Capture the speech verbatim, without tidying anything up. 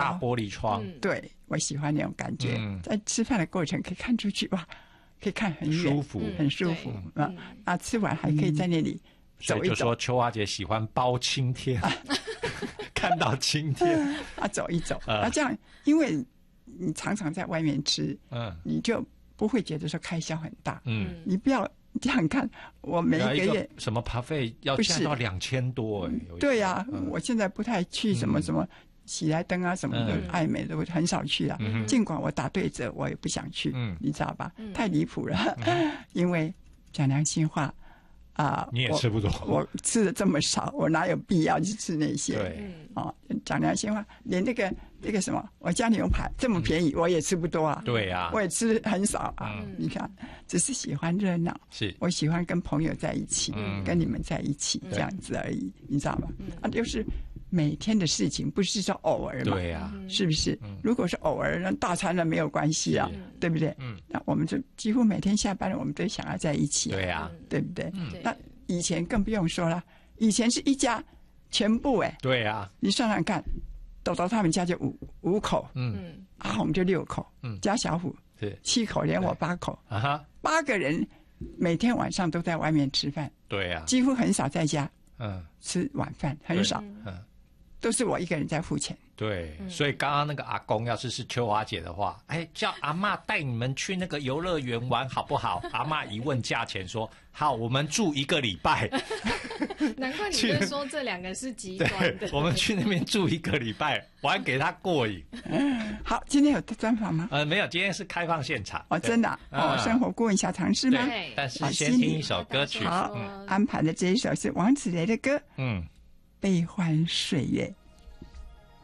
大玻璃窗， 嗯对，我喜欢那种感觉。 嗯在吃饭的过程可以看出去，哇，可以看很远， 舒服很舒服嗯啊。啊，吃完还可以在那里走一走。 所以就说秋华姐喜欢包青天，看到青天啊，走一走啊啊，这样，因为你常常在外面吃， 嗯你就不会觉得说开销很大。 嗯， 你不要这样看，我每一个月个什么爬费要不是降到两千多哎、有一对呀、啊嗯我现在不太去什么什么喜来登啊什么的， 嗯爱美的我很少去啊。 嗯尽管我打对折，我也不想去， 嗯你知道吧？ 嗯太离谱了，因为讲良心话啊， 你也我吃不多我吃的这么少，我哪有必要去吃那些？ 对， 嗯哦，讲良心话，连那个那个什么，我家牛排这么便宜，我也吃不多啊。 对呀、 我也吃很少啊。 嗯你看，只是喜欢热闹， 是我喜欢跟朋友在一起， 嗯跟你们在一起这样子而已，你知道吧？啊，就是每天的事情，不是说偶尔嘛。 对呀、 是不是？如果是偶尔，那大餐呢没有关系啊，对不对？ 嗯， 那我们就几乎每天下班了，我们都想要在一起、啊， 对呀、 对不对？ 对那以前更不用说了，以前是一家全部哎、 对呀、 你算算看，豆豆他们家就五五口， 嗯嗯啊，我们就六口， 嗯加小虎是七口，连我八口， 啊哈， 八个人每天晚上都在外面吃饭， 对呀、 几乎很少在家嗯吃晚饭，很少， 嗯。 都是我一个人在付钱。 对，所以刚刚那个阿公要是是秋华姐的话，哎，叫阿嬷带你们去那个游乐园玩好不好？阿嬷一问价钱说好，我们住一个礼拜。 难怪你会说这两个是极端的对，。我们去那边住一个礼拜，玩给他过瘾。 好，今天有专访吗？ 呃，没有，今天是开放现场。 哦，真的啊、 对哦，生活顾问小常识吗？ 对但是好心里先听一首歌曲。 好嗯安排的这一首是王子雷的歌《 嗯。 悲欢岁月》。